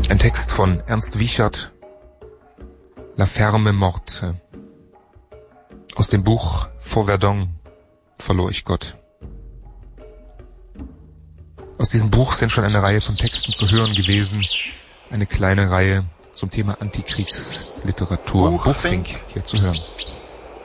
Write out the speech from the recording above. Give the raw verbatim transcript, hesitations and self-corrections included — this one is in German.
Ein Text von Ernst Wiechert, La Ferme Morte. Aus dem Buch Vor Verdun verlor ich Gott. Aus diesem Buch sind schon eine Reihe von Texten zu hören gewesen. Eine kleine Reihe zum Thema Antikriegsliteratur. Buchfink hier zu hören.